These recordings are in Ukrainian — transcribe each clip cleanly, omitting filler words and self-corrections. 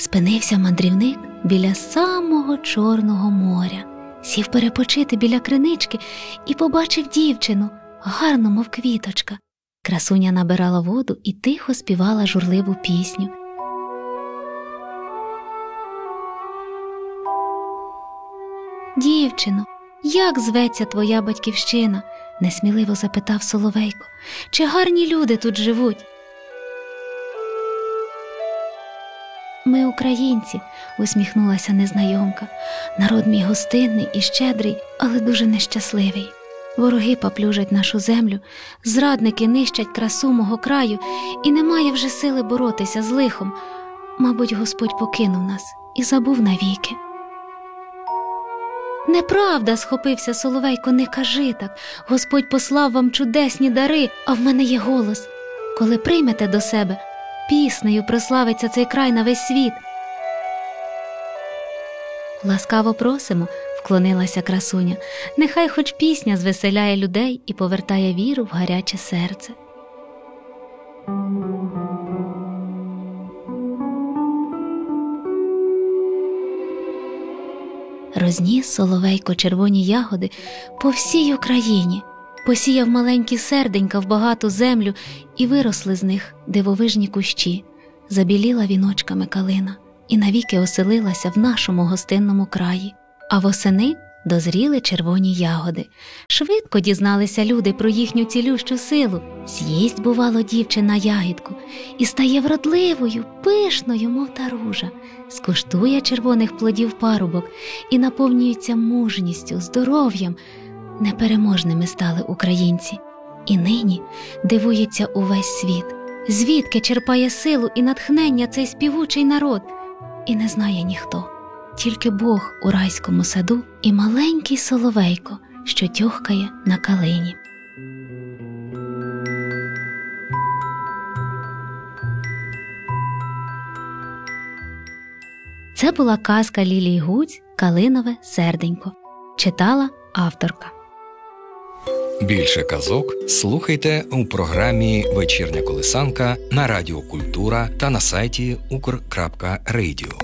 Спинився мандрівник біля самого Чорного моря. Сів перепочити біля кринички і побачив дівчину, гарну, мов квіточка. Красуня набирала воду і тихо співала журливу пісню. «Дівчино, як зветься твоя батьківщина?» – несміливо запитав Соловейко. «Чи гарні люди тут живуть?» «Ми українці», – усміхнулася незнайомка. «Народ мій гостинний і щедрий, але дуже нещасливий. Вороги поплюжать нашу землю, зрадники нищать красу мого краю, і немає вже сили боротися з лихом. Мабуть, Господь покинув нас і забув навіки». «Неправда!» – схопився Соловейко, «не кажи так. Господь послав вам чудесні дари, а в мене є голос. Коли приймете до себе, піснею прославиться цей край на весь світ». «Ласкаво просимо», – вклонилася красуня, «нехай хоч пісня звеселяє людей і повертає віру в гаряче серце». Розніс Соловейко червоні ягоди по всій Україні, посіяв маленькі серденька в багату землю, і виросли з них дивовижні кущі. Забіліла віночками калина і навіки оселилася в нашому гостинному краї. А восени дозріли червоні ягоди. Швидко дізналися люди про їхню цілющу силу. З'їсть, бувало, дівчина ягідку і стає вродливою, пишною, мов та ружа. Скуштує червоних плодів парубок і наповнюється мужністю, здоров'ям. Непереможними стали українці. І нині дивується увесь світ. Звідки черпає силу і натхнення цей співучий народ? І не знає ніхто. Тільки Бог у райському саду і маленький Соловейко, що тьохкає на калині. Це була казка Лілії Гуць «Калинове серденько». Читала авторка. Більше казок слухайте у програмі «Вечірня колисанка» на Радіо Культура та на сайті ukr.radio.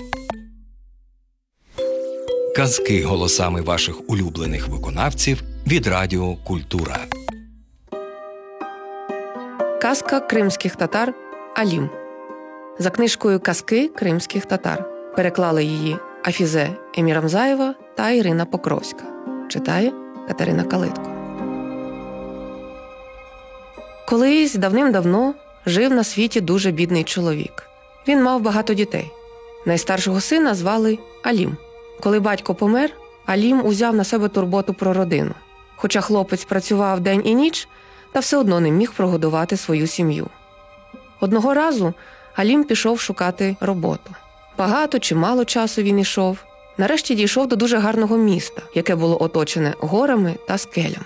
Казки голосами ваших улюблених виконавців від Радіо Культура. Казка кримських татар «Алім». За книжкою «Казки кримських татар» переклали її Афізе Емірамзаєва та Ірина Покровська. Читає Катерина Калитко. Колись давним-давно жив на світі дуже бідний чоловік. Він мав багато дітей. Найстаршого сина звали Алім. Коли батько помер, Алім узяв на себе турботу про родину. Хоча хлопець працював день і ніч, та все одно не міг прогодувати свою сім'ю. Одного разу Алім пішов шукати роботу. Багато чи мало часу він ішов. Нарешті дійшов до дуже гарного міста, яке було оточене горами та скелями.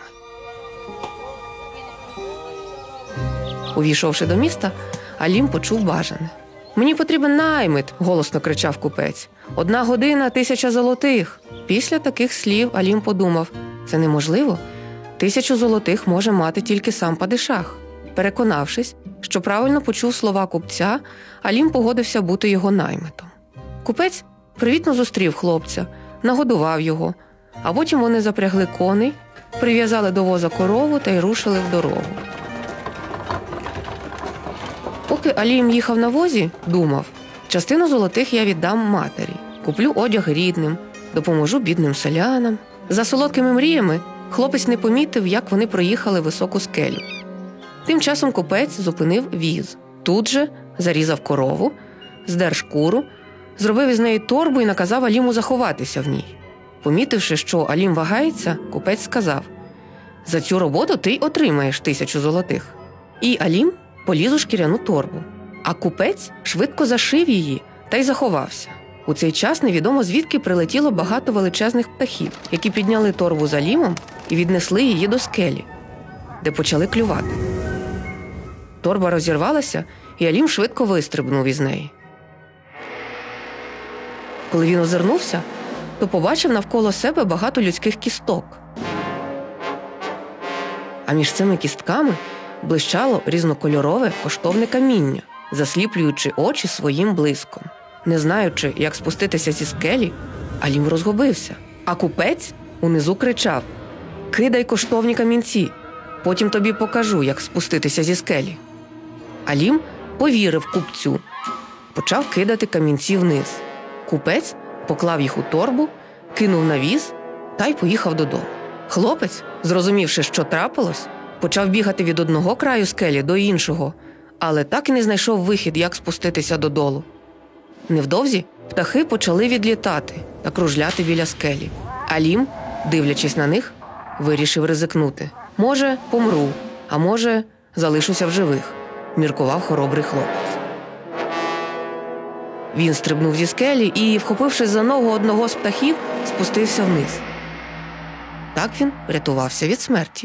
Увійшовши до міста, Алім почув бажане. «Мені потрібен наймит!» – голосно кричав купець. «1 година – 1000 золотих!» Після таких слів Алім подумав, це неможливо. 1000 золотих може мати тільки сам падишах. Переконавшись, що правильно почув слова купця, Алім погодився бути його наймитом. Купець привітно зустрів хлопця, нагодував його, а потім вони запрягли коней, прив'язали до воза корову та й рушили в дорогу. Поки Алім їхав на возі, думав, частину золотих я віддам матері, куплю одяг рідним, допоможу бідним селянам. За солодкими мріями хлопець не помітив, як вони проїхали високу скелю. Тим часом купець зупинив віз. Тут же зарізав корову, здер шкуру, зробив із неї торбу і наказав Аліму заховатися в ній. Помітивши, що Алім вагається, купець сказав, «За цю роботу ти й отримаєш 1000 золотих». І Алім поліз у шкіряну торбу, а купець швидко зашив її та й заховався. У цей час невідомо звідки прилетіло багато величезних птахів, які підняли торбу з Алімом і віднесли її до скелі, де почали клювати. Торба розірвалася, і Алім швидко вистрибнув із неї. Коли він озирнувся, то побачив навколо себе багато людських кісток. А між цими кістками блищало різнокольорове коштовне каміння, засліплюючи очі своїм блиском. Не знаючи, як спуститися зі скелі, Алім розгубився, а купець унизу кричав: «Кидай коштовні камінці, потім тобі покажу, як спуститися зі скелі». Алім повірив купцю, почав кидати камінці вниз. Купець поклав їх у торбу, кинув на віз та й поїхав додому. Хлопець, зрозумівши, що трапилось, почав бігати від одного краю скелі до іншого, але так і не знайшов вихід, як спуститися додолу. Невдовзі птахи почали відлітати та кружляти біля скелі. Алім, дивлячись на них, вирішив ризикнути. «Може, помру, а може, залишуся в живих», – міркував хоробрий хлопець. Він стрибнув зі скелі і, вхопившись за ногу одного з птахів, спустився вниз. Так він врятувався від смерті.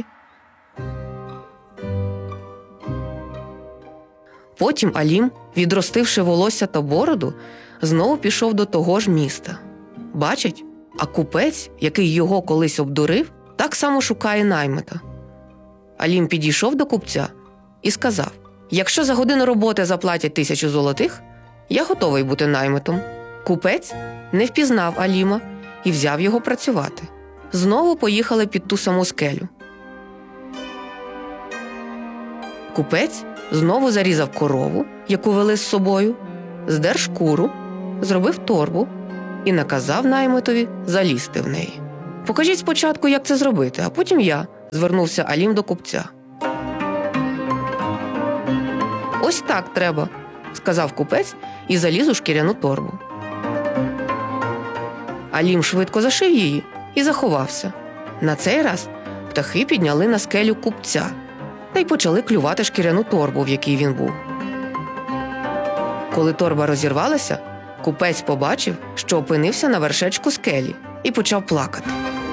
Потім Алім, відростивши волосся та бороду, знову пішов до того ж міста. Бачить, а купець, який його колись обдурив, так само шукає наймита. Алім підійшов до купця і сказав: «Якщо за годину роботи заплатять 1000 золотих, я готовий бути наймитом». Купець не впізнав Аліма і взяв його працювати. Знову поїхали під ту саму скелю. Купець знову зарізав корову, яку вели з собою, здер шкуру, зробив торбу і наказав наймитові залізти в неї. «Покажіть спочатку, як це зробити, а потім я», – звернувся Алім до купця. «Ось так треба», – сказав купець і заліз у шкіряну торбу. Алім швидко зашив її і заховався. На цей раз птахи підняли на скелю купця та й почали клювати шкіряну торбу, в якій він був. Коли торба розірвалася, купець побачив, що опинився на вершечку скелі, і почав плакати.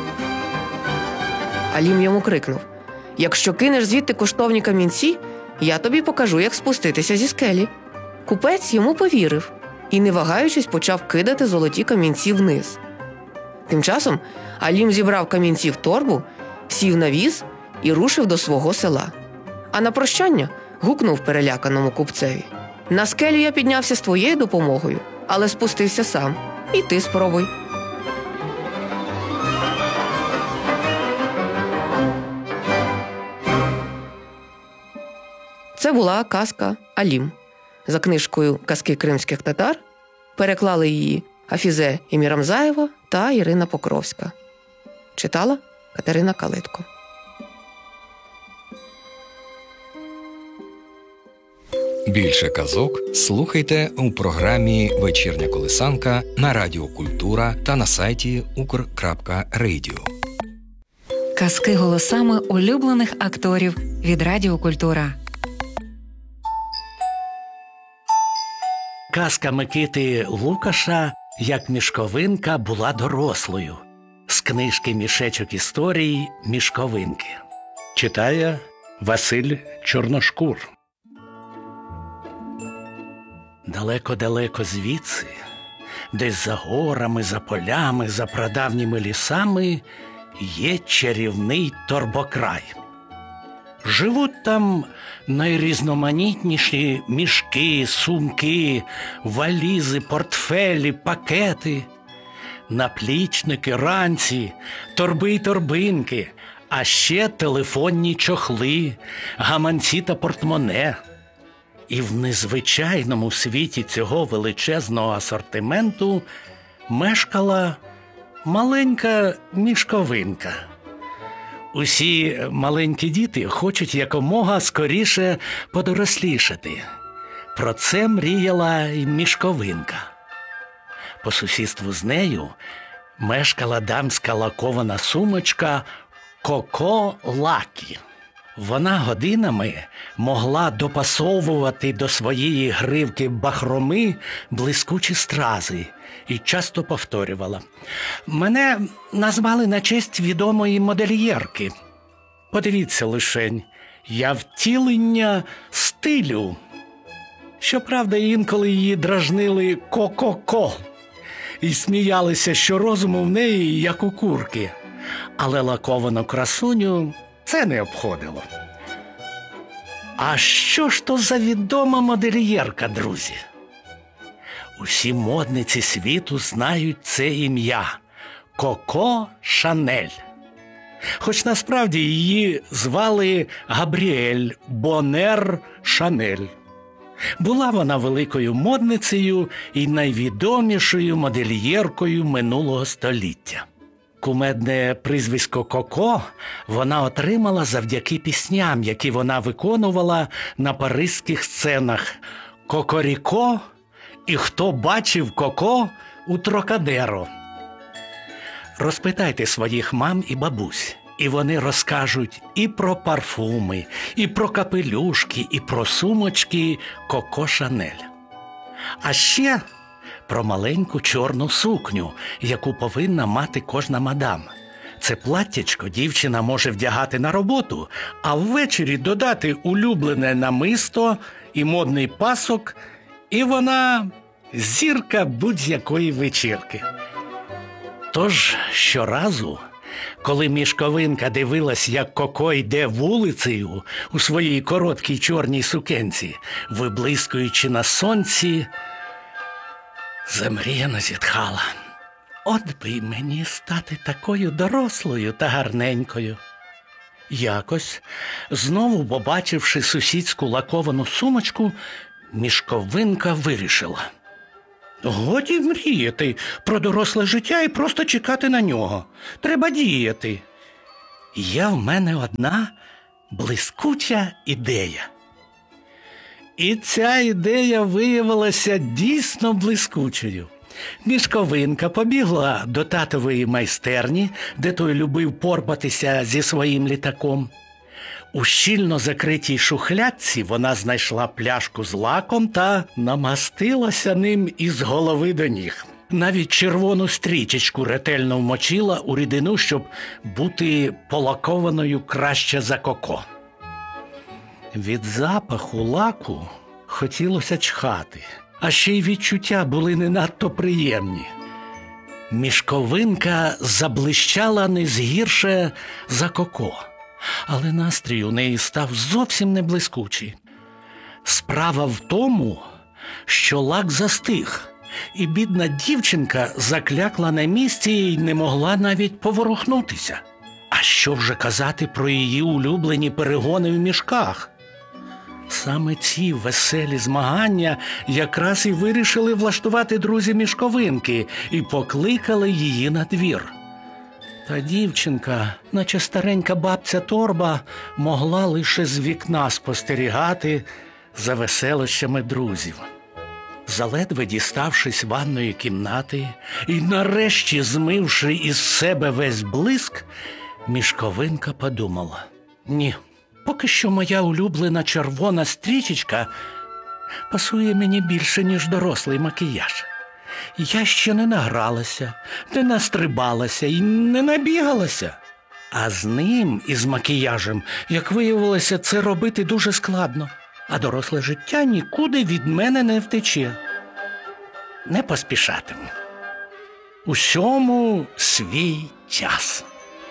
Алім йому крикнув: «Якщо кинеш звідти коштовні камінці, я тобі покажу, як спуститися зі скелі». Купець йому повірив і, не вагаючись, почав кидати золоті камінці вниз. Тим часом Алім зібрав камінці в торбу, сів на віз і рушив до свого села. А на прощання гукнув переляканому купцеві: «На скелю я піднявся з твоєю допомогою, але спустився сам. І ти спробуй». Це була казка «Алім» за книжкою «Казки кримських татар». Переклали її Афізе Емірамзаєва та Ірина Покровська. Читала Катерина Калитко. Більше казок слухайте у програмі «Вечірня колисанка» на Радіо Культура та на сайті ukr.radio. Казки голосами улюблених акторів від Радіо Культура. Казка Микити Лукаша «Як мішковинка була дорослою» з книжки «Мішечок історій. Мішковинки». Читає Василь Чорношкур. Далеко-далеко звідси, десь за горами, за полями, за прадавніми лісами, є чарівний торбокрай. Живуть там найрізноманітніші мішки, сумки, валізи, портфелі, пакети, наплічники, ранці, торби й торбинки, а ще телефонні чохли, гаманці та портмоне. І в незвичайному світі цього величезного асортименту мешкала маленька мішковинка. Усі маленькі діти хочуть якомога скоріше подорослішати. Про це мріяла й мішковинка. По сусідству з нею мешкала дамська лакована сумочка Коко Лакі. Вона годинами могла допасовувати до своєї гривки бахроми блискучі стрази і часто повторювала: «Мене назвали на честь відомої модельєрки. Подивіться лишень, я втілення стилю». Щоправда, інколи її дражнили «ко-ко-ко» і сміялися, що розуму в неї, як у курки. Але лаковану красуню це не обходило. А що ж то за відома модельєрка, друзі? Усі модниці світу знають це ім'я – Коко Шанель. Хоч насправді її звали Габріель Бонер Шанель. Була вона великою модницею і найвідомішою модельєркою минулого століття. Кумедне прізвисько Коко вона отримала завдяки пісням, які вона виконувала на паризьких сценах «Кокоріко» і «Хто бачив Коко» у Трокадеро. Розпитайте своїх мам і бабусь, і вони розкажуть і про парфуми, і про капелюшки, і про сумочки Коко Шанель. А ще про маленьку чорну сукню, яку повинна мати кожна мадам. Це платтячко дівчина може вдягати на роботу, а ввечері додати улюблене намисто і модний пасок, і вона зірка будь-якої вечірки. Тож щоразу, коли мішковинка дивилась, як Коко йде вулицею у своїй короткій чорній сукенці, виблискуючи на сонці, замріяно зітхала. От би й мені стати такою дорослою та гарненькою. Якось, знову побачивши сусідську лаковану сумочку, мішковинка вирішила: годі мріяти про доросле життя і просто чекати на нього. Треба діяти. Є в мене одна блискуча ідея. І ця ідея виявилася дійсно блискучою. Мішковинка побігла до татової майстерні, де той любив порпатися зі своїм літаком. У щільно закритій шухлядці вона знайшла пляшку з лаком та намастилася ним із голови до ніг. Навіть червону стрічечку ретельно вмочила у рідину, щоб бути полакованою краще за Коко. Від запаху лаку хотілося чхати, а ще й відчуття були не надто приємні. Мішковинка заблищала не згірше за Коко, але настрій у неї став зовсім не блискучий. Справа в тому, що лак застиг, і бідна дівчинка заклякла на місці і не могла навіть поворухнутися. А що вже казати про її улюблені перегони в мішках? Саме ці веселі змагання якраз і вирішили влаштувати друзі мішковинки і покликали її на двір. Та дівчинка, наче старенька бабця Торба, могла лише з вікна спостерігати за веселощами друзів. Заледве діставшись ванної кімнати і нарешті змивши із себе весь блиск, мішковинка подумала: ні, поки що моя улюблена червона стрічечка пасує мені більше, ніж дорослий макіяж. Я ще не награлася, не настрибалася і не набігалася. А з ним, із макіяжем, як виявилося, це робити дуже складно. А доросле життя нікуди від мене не втече. Не поспішатиму. Усьому свій час.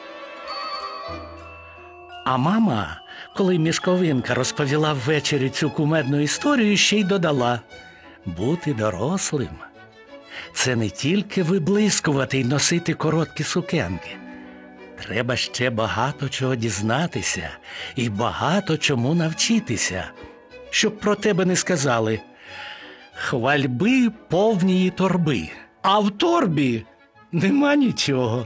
А мама, коли мішковинка розповіла ввечері цю кумедну історію, ще й додала: бути дорослим – це не тільки виблискувати й носити короткі сукенки. Треба ще багато чого дізнатися і багато чому навчитися, щоб про тебе не сказали: хвальби повні торби, а в торбі нема нічого.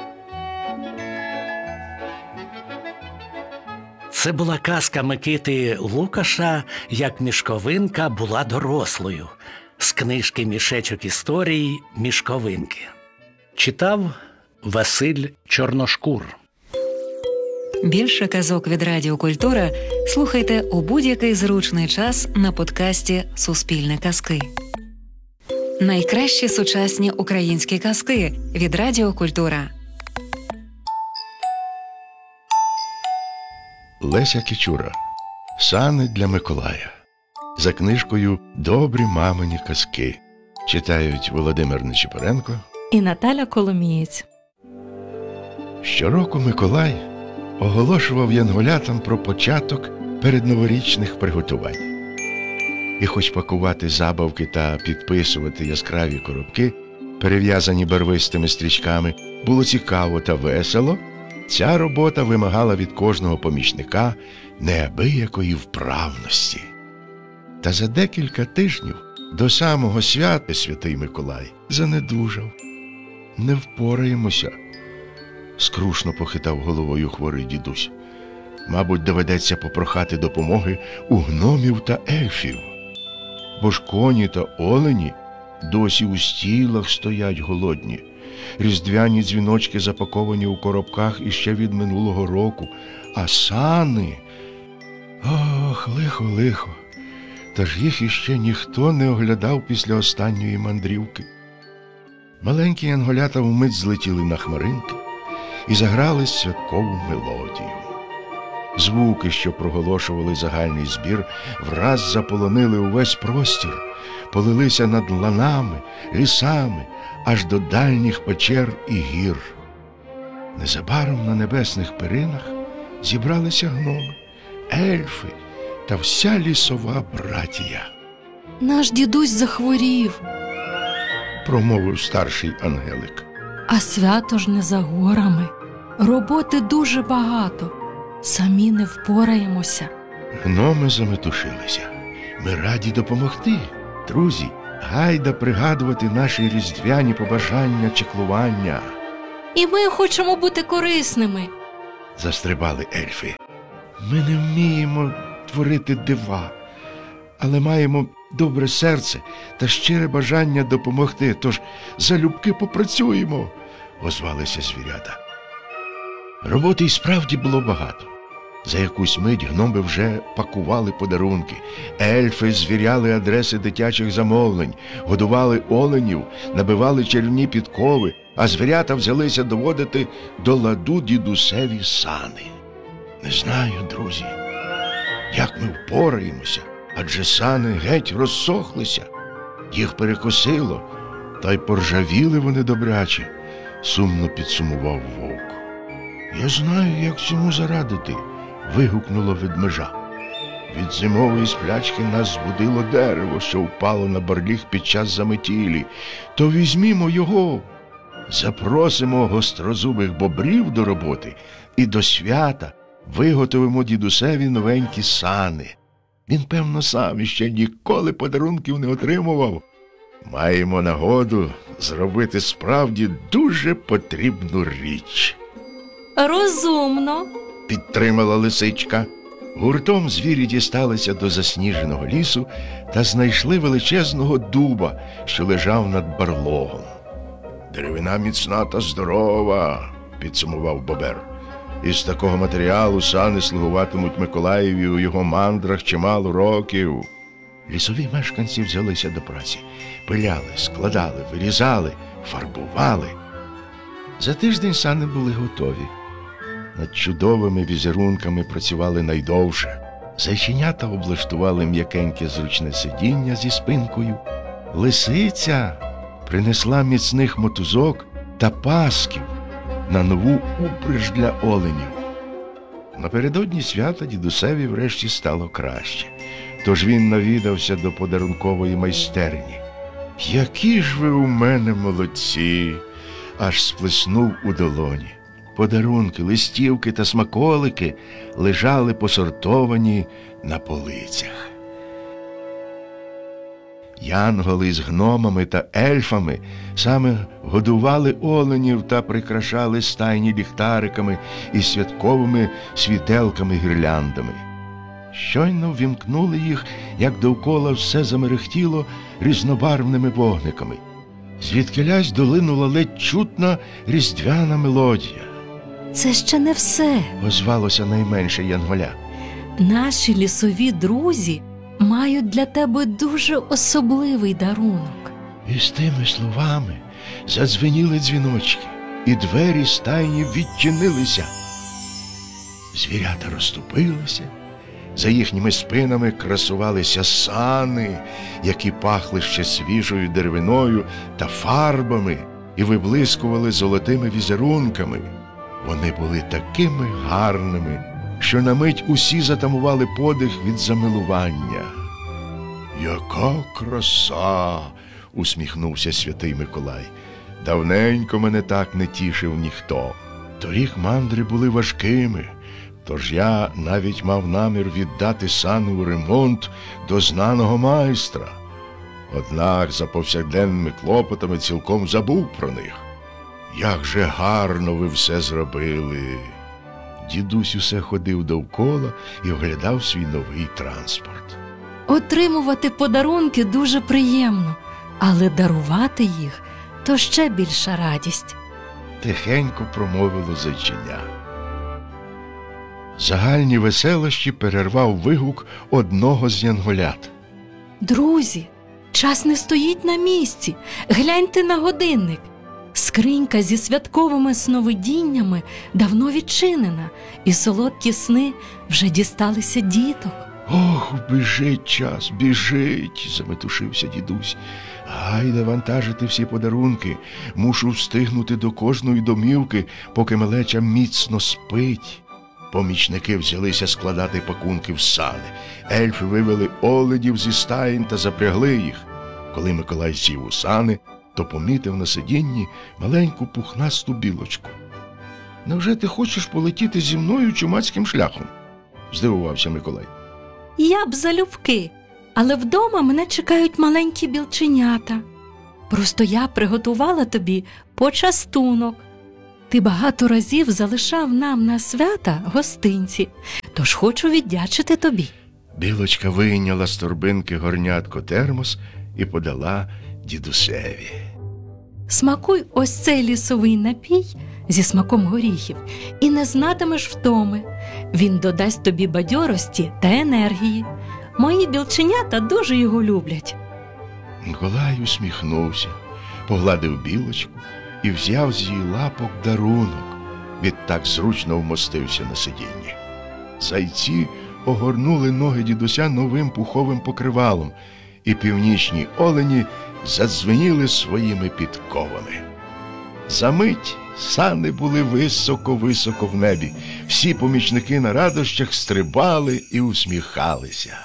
Це була казка Микити Лукаша «Як мішковинка була дорослою» з книжки «Мішечок історій Мішковинки». Читав Василь Чорношкур. Більше казок від Радіо Культура слухайте у будь-який зручний час на подкасті «Суспільне казки». Найкращі сучасні українські казки від Радіо Культура. Леся Кічура. Сани для Миколая. За книжкою «Добрі мамині казки». Читають Володимир Нечипоренко і Наталя Коломієць. Щороку Миколай оголошував янголятам про початок передноворічних приготувань. І хоч пакувати забавки та підписувати яскраві коробки, перев'язані барвистими стрічками, було цікаво та весело, ця робота вимагала від кожного помічника неабиякої вправності. Та за декілька тижнів до самого свята Святий Миколай занедужав. «Не впораємося», – скрушно похитав головою хворий дідусь. «Мабуть, доведеться попрохати допомоги у гномів та ельфів. Бо ж коні та олені досі у стілах стоять голодні. Різдвяні дзвіночки запаковані у коробках іще від минулого року, а сани... Ох, лихо. Та ж їх іще ніхто не оглядав після останньої мандрівки». Маленькі янголята вмить злетіли на хмаринки і заграли святкову мелодію. Звуки, що проголошували загальний збір, враз заполонили увесь простір, полилися над ланами, лісами, аж до дальніх печер і гір. Незабаром на небесних перинах зібралися гноми, ельфи та вся лісова братія. Наш дідусь захворів, Промовив старший ангелик. а свято ж не за горами. Роботи дуже багато. Самі не впораємося. Гноми заметушилися. Ми раді допомогти. Друзі, гайда пригадувати наші різдвяні побажання, чеклування. І ми хочемо бути корисними. Застрибали ельфи. Ми не вміємо творити дива, але маємо добре серце та щире бажання допомогти, тож залюбки попрацюємо, озвалися звірята. Роботи й справді було багато. За якусь мить гноми вже пакували подарунки, ельфи звіряли адреси дитячих замовлень, годували оленів, набивали чарівні підкови, а звірята взялися доводити до ладу дідусеві сани. Не знаю, друзі, як ми впораємося, адже сани геть розсохлися. Їх перекосило, та й поржавіли вони добряче, сумно підсумував вовк. Я знаю, як цьому зарадити, вигукнуло ведмежа. Від зимової сплячки нас збудило дерево, що впало на барліг під час заметілі. То візьмімо його, запросимо гострозубих бобрів до роботи і до свята виготовимо дідусеві новенькі сани. Він, певно, сам іще ніколи подарунків не отримував. Маємо нагоду зробити справді дуже потрібну річ. Розумно. Підтримала лисичка. Гуртом звірі дісталися до засніженого лісу та знайшли величезного дуба, що лежав над барлогом. «Деревина міцна та здорова», – підсумував бобер. «Із такого матеріалу сани слугуватимуть Миколаєві у його мандрах чимало років». Лісові мешканці взялися до праці. Пиляли, складали, вирізали, фарбували. За тиждень сани були готові. Над чудовими візерунками працювали найдовше. Зайченята облаштували м'якеньке зручне сидіння зі спинкою. Лисиця принесла міцних мотузок та пасків на нову упряж для оленів. Напередодні свята дідусеві врешті стало краще, тож він навідався до подарункової майстерні. «Які ж ви у мене молодці!» – аж сплеснув у долоні. Подарунки, листівки та смаколики лежали посортовані на полицях. Янголи з гномами та ельфами саме годували оленів та прикрашали стайні ліхтариками і святковими світелками-гірляндами. Щойно ввімкнули їх, як довкола все замерехтіло різнобарвними вогниками. Звідкилясь долинула ледь чутна різдвяна мелодія. Це ще не все. Озвалося найменше янголя. Наші лісові друзі мають для тебе дуже особливий дарунок. І з тими словами задзвеніли дзвіночки, і двері стайні відчинилися. Звірята розступилися, за їхніми спинами красувалися сани, які пахли ще свіжою деревиною та фарбами і виблискували золотими візерунками. Вони були такими гарними, що на мить усі затамували подих від замилування. Яка краса! Усміхнувся святий Миколай. Давненько мене так не тішив ніхто. Торік мандри були важкими, тож я навіть мав намір віддати сани у ремонт до знаного майстра. Однак за повсякденними клопотами цілком забув про них. Як же гарно ви все зробили! Дідусь усе ходив довкола і оглядав свій новий транспорт. Отримувати подарунки дуже приємно, але дарувати їх – то ще більша радість. Тихенько промовило зайчиня. Загальні веселощі перервав вигук одного з янголят. Друзі, час не стоїть на місці. Гляньте на годинник. Скринька зі святковими сновидіннями давно відчинена, і солодкі сни вже дісталися діток. Ох, біжить час, біжить, заметушився дідусь. Гайда вантажити всі подарунки. Мушу встигнути до кожної домівки, поки малеча міцно спить. Помічники взялися складати пакунки в сани. Ельфи вивели оленів зі стаєнь та запрягли їх. Коли Миколай сів у сани, то помітив на сидінні маленьку пухнасту білочку. «Невже ти хочеш полетіти зі мною чумацьким шляхом?» – здивувався Миколай. Я б залюбки, але вдома мене чекають маленькі білченята. Просто я приготувала тобі почастунок. Ти багато разів залишав нам на свята гостинці, тож хочу віддячити тобі. Білочка вийняла з торбинки горнятко термос і подала дідусеві. Смакуй ось цей лісовий напій зі смаком горіхів і не знатимеш втоми. Він додасть тобі бадьорості та енергії. Мої білченята дуже його люблять. Миколай усміхнувся, погладив білочку і взяв з її лапок дарунок. Відтак зручно вмостився на сидінні. Зайці огорнули ноги дідуся новим пуховим покривалом, і північні олені задзвеніли своїми підковами. Замить сани були високо-високо в небі. Всі помічники на радощах стрибали і усміхалися.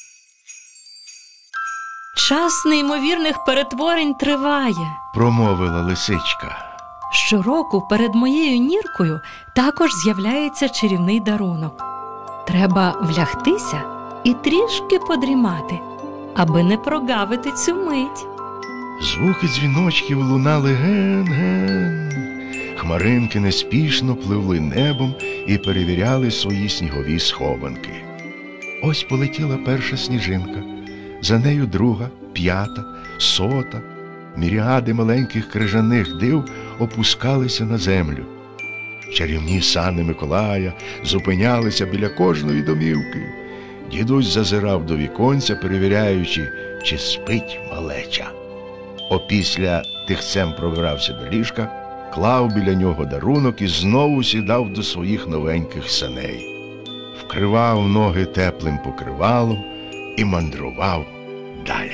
Час неймовірних перетворень триває. Промовила лисичка. Щороку перед моєю ніркою також з'являється чарівний дарунок. Треба влягтися і трішки подрімати, аби не прогавити цю мить. Звуки дзвіночків лунали ген-ген. Хмаринки неспішно пливли небом і перевіряли свої снігові схованки. Ось полетіла перша сніжинка, за нею друга, п'ята, сота. Міріади маленьких крижаних див опускалися на землю. Чарівні сани Миколая зупинялися біля кожної домівки. Дідусь зазирав до віконця, перевіряючи, чи спить малеча. Опісля тихцем пробирався до ліжка, клав біля нього дарунок і знову сідав до своїх новеньких саней. Вкривав ноги теплим покривалом і мандрував далі.